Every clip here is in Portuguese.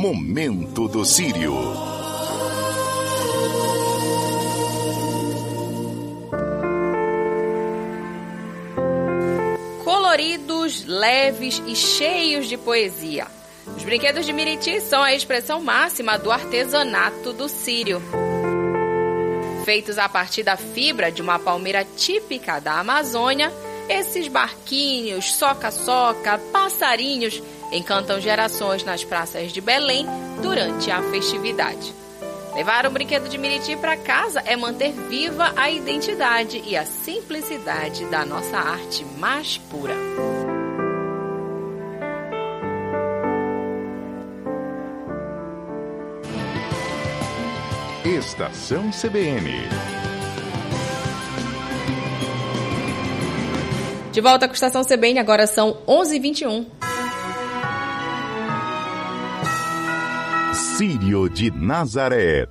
Momento do Círio. Coloridos, leves e cheios de poesia. Os brinquedos de Miriti são a expressão máxima do artesanato do Círio. Feitos a partir da fibra de uma palmeira típica da Amazônia, esses barquinhos, soca-soca, passarinhos encantam gerações nas praças de Belém durante a festividade. Levar um brinquedo de Miriti para casa é manter viva a identidade e a simplicidade da nossa arte mais pura. Estação CBN. De volta com a Estação CBN, agora são 11h21. Círio de Nazaré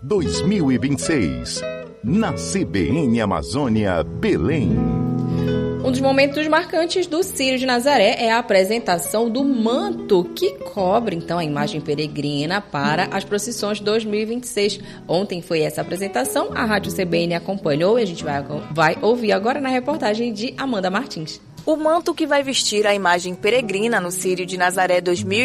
2026. Na CBN Amazônia, Belém. Um dos momentos marcantes do Círio de Nazaré é a apresentação do manto que cobre, então, a imagem peregrina para as procissões 2026. Ontem foi essa apresentação, a Rádio CBN acompanhou e a gente vai ouvir agora na reportagem de Amanda Martins. O manto que vai vestir a imagem peregrina no Círio de Nazaré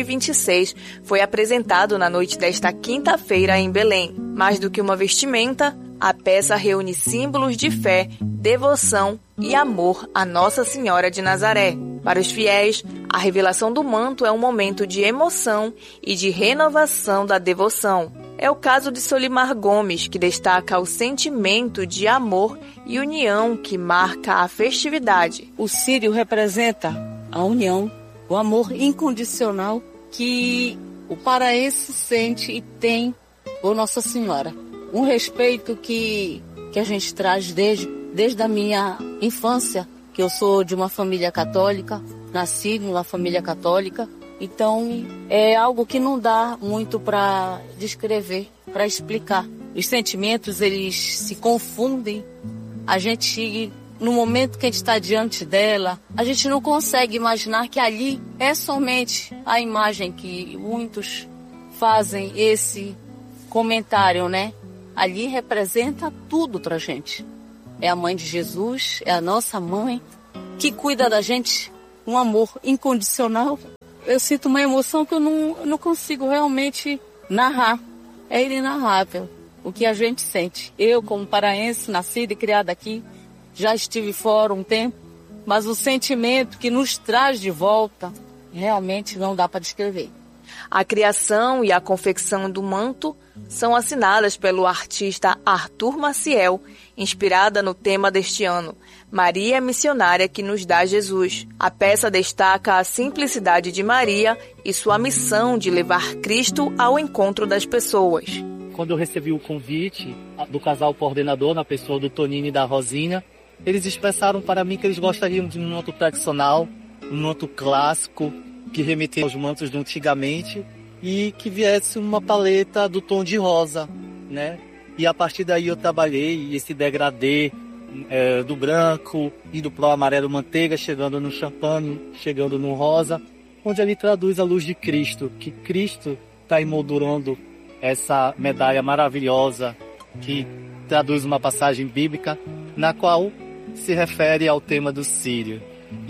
2026 foi apresentado na noite desta quinta-feira em Belém. Mais do que uma vestimenta, a peça reúne símbolos de fé, devoção e amor a Nossa Senhora de Nazaré. Para os fiéis, a revelação do manto é um momento de emoção e de renovação da devoção. É o caso de Solimar Gomes, que destaca o sentimento de amor e união que marca a festividade. O Círio representa a união, o amor incondicional que o paraense sente e tem por Nossa Senhora. Um respeito que a gente traz desde a minha infância, que eu sou de uma família católica, nasci numa família católica. Então, é algo que não dá muito para descrever, para explicar. Os sentimentos, eles se confundem. A gente, no momento que a gente está diante dela, a gente não consegue imaginar que ali é somente a imagem que muitos fazem esse comentário, né? Ali representa tudo pra gente. É a mãe de Jesus, é a nossa mãe, que cuida da gente, um amor incondicional. Eu sinto uma emoção que eu não consigo realmente narrar. É inenarrável o que a gente sente. Eu, como paraense, nascida e criada aqui, já estive fora um tempo, mas o sentimento que nos traz de volta, realmente não dá para descrever. A criação e a confecção do manto são assinadas pelo artista Arthur Maciel, inspirada no tema deste ano, Maria Missionária que nos dá Jesus. A peça destaca a simplicidade de Maria e sua missão de levar Cristo ao encontro das pessoas. Quando eu recebi o convite do casal coordenador, na pessoa do Tonino e da Rosinha, eles expressaram para mim que eles gostariam de um manto tradicional, um manto clássico, que remetesse aos mantos de antigamente e que viesse uma paleta do tom de rosa, né? E a partir daí eu trabalhei esse degradê do branco, indo pro amarelo manteiga, chegando no champanhe, chegando no rosa, onde ele traduz a luz de Cristo, que Cristo está emoldurando essa medalha maravilhosa que traduz uma passagem bíblica na qual se refere ao tema do Círio.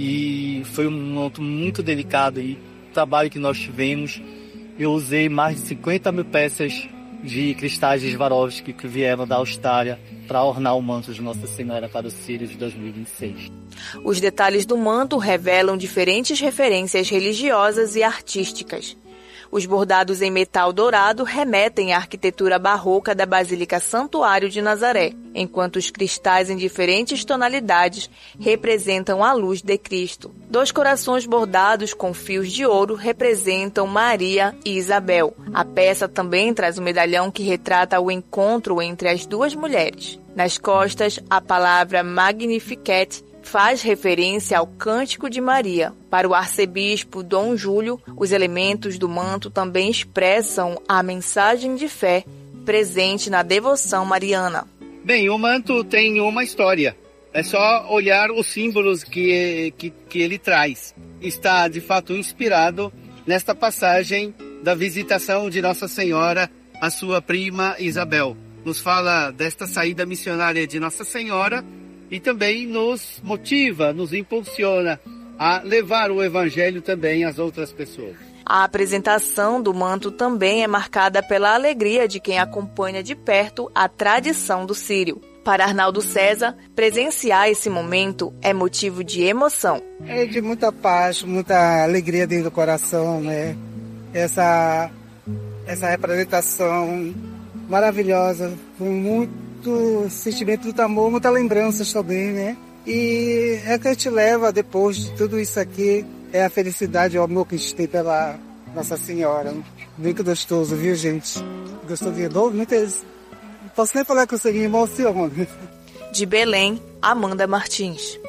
E foi um manto muito delicado e o trabalho que nós tivemos, eu usei mais de 50 mil peças de cristais de Swarovski que vieram da Austrália para ornar o manto de Nossa Senhora para o Círio de 2026. Os detalhes do manto revelam diferentes referências religiosas e artísticas. Os bordados em metal dourado remetem à arquitetura barroca da Basílica Santuário de Nazaré, enquanto os cristais em diferentes tonalidades representam a luz de Cristo. 2 corações bordados com fios de ouro representam Maria e Isabel. A peça também traz um medalhão que retrata o encontro entre as 2 mulheres. Nas costas, a palavra Magnificat faz referência ao Cântico de Maria. Para o arcebispo Dom Júlio, os elementos do manto também expressam a mensagem de fé presente na devoção mariana. Bem, o manto tem uma história. É só olhar os símbolos que ele traz. Está, de fato, inspirado nesta passagem da visitação de Nossa Senhora à sua prima Isabel. Nos fala desta saída missionária de Nossa Senhora e também nos motiva, nos impulsiona a levar o Evangelho também às outras pessoas. A apresentação do manto também é marcada pela alegria de quem acompanha de perto a tradição do Círio. Para Arnaldo César, presenciar esse momento é motivo de emoção. É de muita paz, muita alegria dentro do coração, né? Essa representação maravilhosa, com muito sentimento de amor, muitas lembranças também, né? E é que a gente leva depois de tudo isso aqui, é a felicidade e o amor que a gente tem pela Nossa Senhora. Muito gostoso, viu, gente? Gostou de novo? Não posso nem falar que eu me emociono. De Belém, Amanda Martins.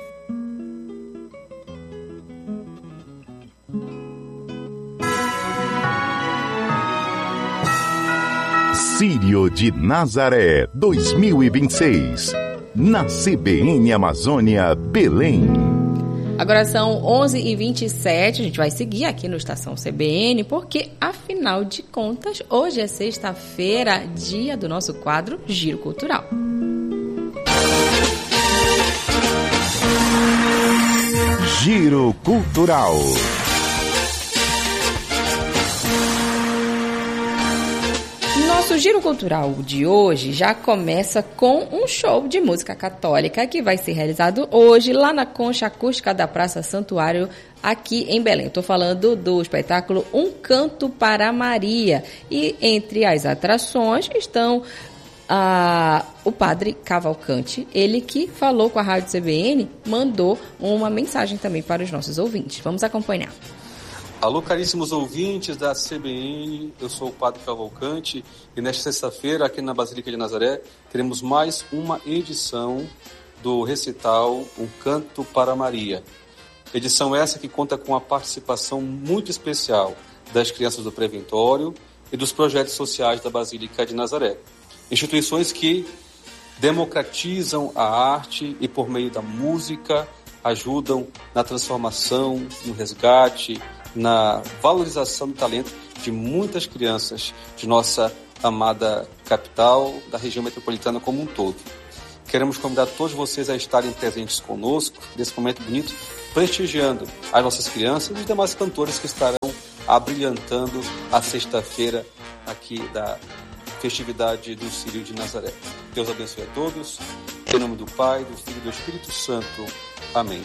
Círio de Nazaré 2026. Na CBN Amazônia, Belém. Agora são 11h27, a gente vai seguir aqui no Estação CBN, porque, afinal de contas, hoje é sexta-feira, dia do nosso quadro Giro Cultural. Giro Cultural. Nosso Giro Cultural de hoje já começa com um show de música católica que vai ser realizado hoje lá na Concha Acústica da Praça Santuário, aqui em Belém. Estou falando do espetáculo Um Canto para Maria. E entre as atrações estão o Padre Cavalcante, ele que falou com a Rádio CBN, mandou uma mensagem também para os nossos ouvintes. Vamos acompanhar. Alô, caríssimos ouvintes da CBN, eu sou o Padre Cavalcante e nesta sexta-feira, aqui na Basílica de Nazaré, teremos mais uma edição do recital Um Canto para Maria. Edição essa que conta com a participação muito especial das crianças do Preventório e dos projetos sociais da Basílica de Nazaré. Instituições que democratizam a arte e, por meio da música, ajudam na transformação, no resgate, na valorização do talento de muitas crianças de nossa amada capital, da região metropolitana como um todo. Queremos convidar todos vocês a estarem presentes conosco nesse momento bonito, prestigiando as nossas crianças e os demais cantores que estarão abrilhantando a sexta-feira aqui da festividade do Círio de Nazaré. Deus abençoe a todos, em nome do Pai, do Filho e do Espírito Santo. Amém.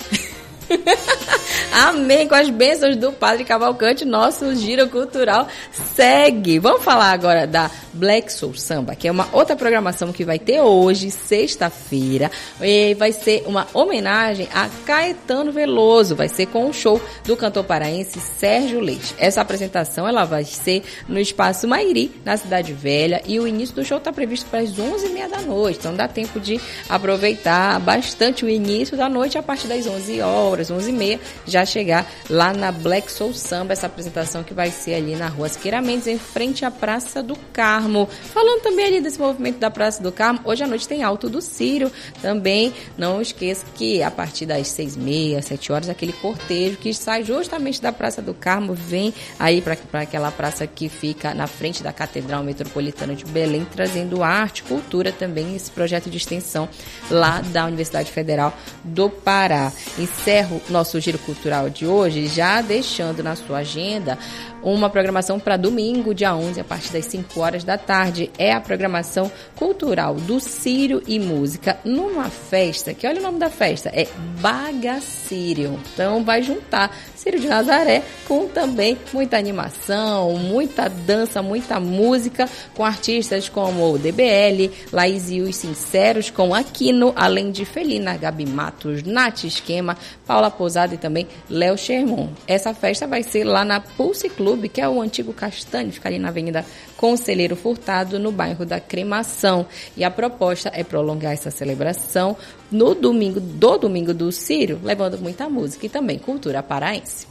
Amém, com as bênçãos do Padre Cavalcante, nosso Giro Cultural segue. Vamos falar agora da Black Soul Samba, que é uma outra programação que vai ter hoje, sexta-feira, e vai ser uma homenagem a Caetano Veloso, vai ser com um show do cantor paraense Sérgio Leite. Essa apresentação ela vai ser no Espaço Mairi, na Cidade Velha, e o início do show está previsto para as 11h30 da noite, então dá tempo de aproveitar bastante o início da noite a partir das 11 horas, 11h30, já chegar lá na Black Soul Samba, essa apresentação que vai ser ali na Rua Siqueira Mendes, em frente à Praça do Carmo. Falando também ali desse movimento da Praça do Carmo, hoje à noite tem Alto do Círio. Também não esqueça que a partir das 6h30, 7 horas, aquele cortejo que sai justamente da Praça do Carmo, vem aí para aquela praça que fica na frente da Catedral Metropolitana de Belém, trazendo arte, cultura também, esse projeto de extensão lá da Universidade Federal do Pará. Encerro nosso Giro Cultural de hoje, já deixando na sua agenda uma programação para domingo, dia 11, a partir das 5 horas da tarde. É a programação cultural do Círio e Música, numa festa, que olha o nome da festa, é Bagacírio. Então vai juntar Círio de Nazaré com também muita animação, muita dança, muita música, com artistas como o DBL, Laís e os Sinceros, com Aquino, além de Felina, Gabi Matos, Nath Esquema, Paula Pousada e também Léo Sherman. Essa festa vai ser lá na Pulse Clube, que é o antigo Castanho, fica ali na Avenida Conselheiro Furtado, no bairro da Cremação. E a proposta é prolongar essa celebração no domingo do Círio, levando muita música e também cultura paraense.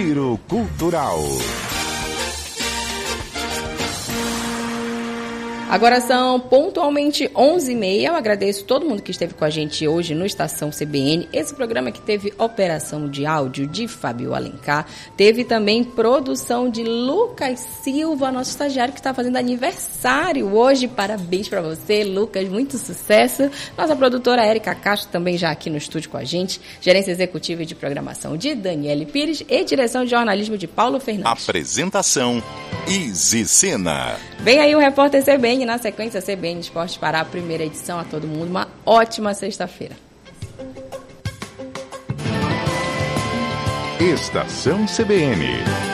Giro Cultural. Agora são pontualmente 11h30. Eu agradeço todo mundo que esteve com a gente hoje no Estação CBN. Esse programa que teve operação de áudio de Fábio Alencar. Teve também produção de Lucas Silva, nosso estagiário que está fazendo aniversário hoje. Parabéns para você, Lucas. Muito sucesso. Nossa produtora Érica Castro também já aqui no estúdio com a gente. Gerência executiva de programação de Daniele Pires e direção de jornalismo de Paulo Fernandes. Apresentação Izzy Sena. Vem aí o Repórter CBN, na sequência CBN Esporte Pará, a primeira edição. A todo mundo uma ótima sexta-feira. Estação CBN.